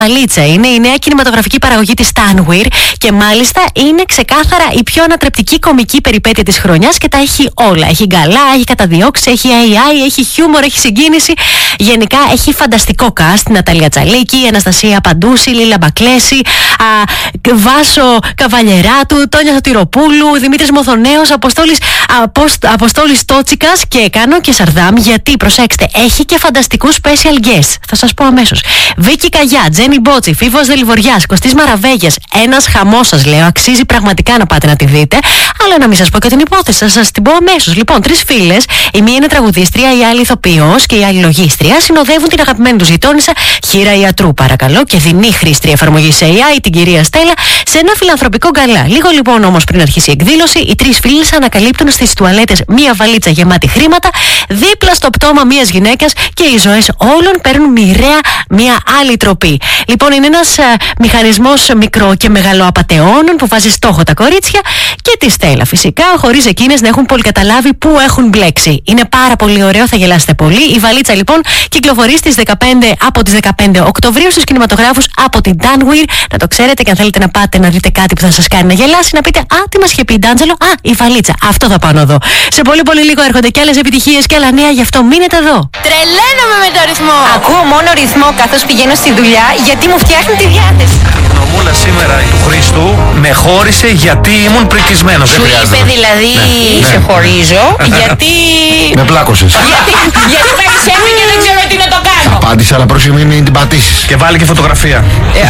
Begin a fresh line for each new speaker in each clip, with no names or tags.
Βαλίτσα είναι η νέα κινηματογραφική παραγωγή της Stanwyr και μάλιστα είναι ξεκάθαρα η πιο ανατρεπτική κομική περιπέτεια της χρονιάς και τα έχει όλα. Έχει γκαλά, έχει καταδιώξει, έχει AI, έχει χιούμορ, έχει συγκίνηση. Γενικά έχει φανταστικό cast. Ναταλία Τσαλίκη, Αναστασία Παντούση, Λίλα Μπακλέση, Βάσο Καβαλιεράτου, Τόνια Σωτηροπούλου, Δημήτρης Μοθονέος, Αποστόλης Τότσικας και Κάνω και Σαρδάμ. Γιατί, προσέξτε, έχει και φανταστικούς special guests. Θα σας πω αμέσως. Βίκη Καγιά, Τζένι Μπότσι, Φίβος Δελιβοριάς, Κωστής Μαραβέγιας. Ένας χαμός, σας λέω. Αξίζει πραγματικά να πάτε να τη δείτε. Αλλά να μην σας πω και την υπόθεση, θα σας την πω αμέσως. Λοιπόν, τρεις φίλες, η μία είναι τραγουδίστρια, η άλλη ηθοποιός και η άλλη λογίστρια, συνοδεύουν την αγαπημένη τους γειτόνισσα Χήρα Ιατρού, παρακαλώ, και δεινή χρήστρια εφαρμογής AI, την κυρία Στέλλα, σε ένα φιλανθρωπικό γκαλά. Λίγο λοιπόν όμως πριν αρχίσει η εκδήλωση, οι τρεις φίλες ανακαλύπτουν στις τουαλέτες μία βαλίτσα γεμάτη χρήματα, δίπλα στο πτώμα μίας γυναίκας και οι ζωές όλων παίρνουν μοιραία μία άλλη τροπή. Λοιπόν, είναι ένας μηχανισμός μικρό και μεγαλοαπατεώνων που βάζει στόχο τα κορίτσια και τη Στέλλα φυσικά, χωρίς εκείνες να έχουν πολύ καταλάβει πού έχουν μπλέξει. Είναι πάρα πολύ ωραίο, θα γελάσετε πολύ. Η βαλίτσα λοιπόν κυκλοφορεί από τις 15 Οκτωβρίου στους κινηματογράφους από την Stanwyr. Να το ξέρετε, και αν θέλετε να πάτε να δείτε κάτι που θα σας κάνει να γελάσει, να πείτε «Α, τι μας είχε πει η Ντάντζελο, α, η βαλίτσα, αυτό θα πάω να δω». Σε πολύ πολύ λίγο έρχονται και άλλες επιτυχίες και άλλα νέα, γι' αυτό μείνετε εδώ.
Τρελαίνομαι με το ρυθμό. Ακούω μόνο ρυθμό καθώς πηγαίνω στη δουλειά, γιατί μου φτιάχνει τη διάθεση.
Η γνωμούλα σήμερα του Χρήστου με χώρισε γιατί ήμουν πρικισμένος.
Σου είπε δηλαδή σε χωρίζω γιατί...
Με πλάκωσες.
γιατί περισσεύει και δεν ξέρω τι να το κάνω.
Απάντησα, αλλά πρόσεχε μην την πατήσεις.
Και βάλει και φωτογραφία.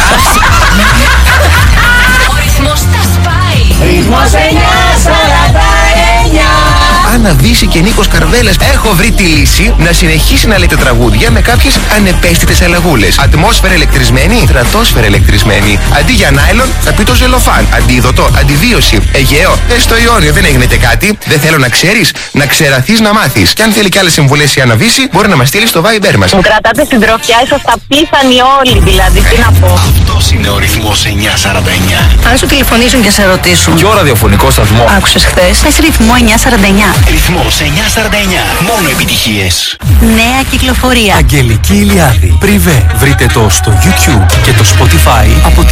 Ο ρυθμός τα σπάει. Ρυθμός 949.
Άννα Βύση και Νίκος Καρβέλας. Έχω βρει τη λύση να συνεχίσει να λέτε τραγούδια με κάποιες ανεπαίσθητες αλλαγούλες. Ατμόσφαιρα ηλεκτρισμένη, στρατόσφαιρα ηλεκτρισμένη. Αντί για νάιλον θα πει το ζελοφάν. Αντίδοτο, αντιβίωση. Αιγαίο, στο Ιόνιο δεν έγινε κάτι. Δεν θέλω να ξέρεις, να ξεραθείς να μάθεις. Και αν θέλει και άλλες συμβουλές η Άννα Βύση, μπορεί να μας στείλει στο Viber μας.
Μου κρατάτε συντροφιά, είσαστε απίθανοι όλοι, δηλαδή, τι να πω.
Αυτός είναι ο ρυθμός 949.
Αν σου τηλεφωνήσουν και σε ρωτήσουν.
Πιο ραδιοφωνικό σταθμό.
Άκουσες χθες? Πες ρυθμό 949.
Ρυθμός 949. Μόνο επιτυχίες.
Νέα κυκλοφορία.
Αγγελική Ηλιάδη. Πριβέ. Βρείτε το στο YouTube και το Spotify από